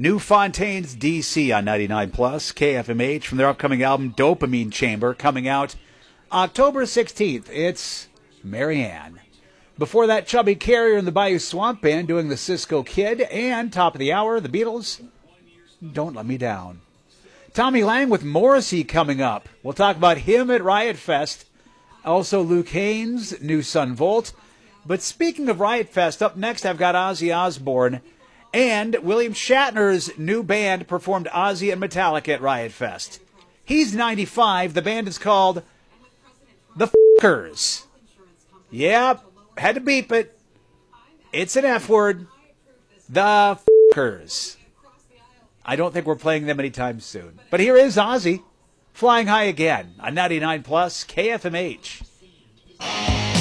New Fontaine's DC on 99 Plus, KFMH, from their upcoming album Dopamine Chamber, coming out October 16th. It's Marianne. Before that, Chubby Carrier and the Bayou Swamp Band doing the Cisco Kid, and top of the hour, the Beatles, Don't Let Me Down. Tommy Lang with Morrissey coming up. We'll talk about him at Riot Fest. Also Luke Haynes, New Sun Volt. But speaking of Riot Fest, up next I've got Ozzy Osbourne. And William Shatner's new band performed Ozzy and Metallica at Riot Fest. He's 95. The band is called The F***ers. Yep, had to beep it. It's an F word. The F***ers. I don't think we're playing them anytime soon. But here is Ozzy, Flying High Again on 99 Plus KFMH.